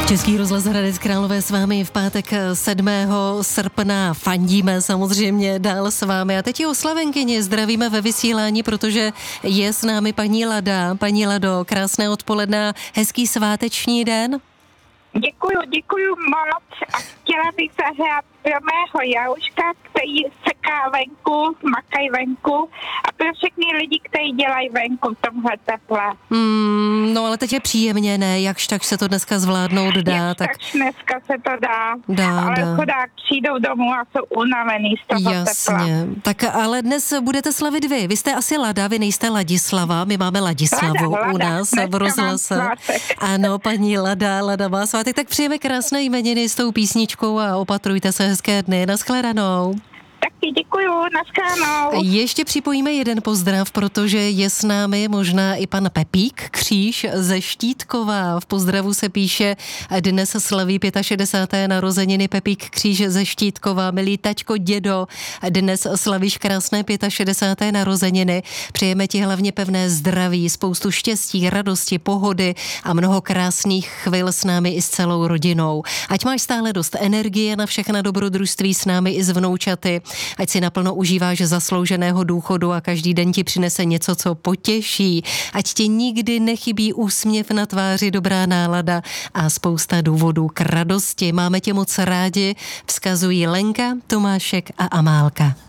Český rozhlas Hradec Králové s vámi v pátek 7. srpna. Fandíme samozřejmě dál s vámi. A teď je oslavenkyně, zdravíme ve vysílání, protože je s námi paní Lada. Paní Lado, krásné odpoledne, hezký sváteční den. Děkuju moc a chtěla bych zahrát pro mého Jaruška, který seká venku, makají venku a pro všechny lidi, kteří dělají venku v tomhle teple. No ale teď je příjemně, ne? Jakž tak se to dneska zvládnout dá. Tak dneska se to dá. Ale chudák přijdou domů a jsou unavený z toho tepla. Tak ale dnes budete slavit vy. Vy jste asi Lada, vy nejste Ladislava. My máme Ladislavu Lada, u nás v rozhlase. Ano, paní Lada má svátek. Tak přijeme krásné jmeniny s tou písničkou a opatrujte se, hezké dny. Naschledanou. Taky děkuju, naschledanou. Ještě připojíme jeden pozdrav, protože je s námi možná i pan Pepík Kříž ze Štítkova. V pozdravu se píše, dnes slaví 65. narozeniny Pepík Kříž ze Štítkova. Milý taťko, dědo, dnes slavíš krásné 65. narozeniny. Přejeme ti hlavně pevné zdraví, spoustu štěstí, radosti, pohody a mnoho krásných chvil s námi i s celou rodinou. Ať máš stále dost energie na všechna dobrodružství s námi i s vnoučaty. Ať si naplno užíváš zaslouženého důchodu a každý den ti přinese něco, co potěší. Ať ti nikdy nechybí úsměv na tváři, dobrá nálada a spousta důvodů k radosti. Máme tě moc rádi, vzkazují Lenka, Tomášek a Amálka.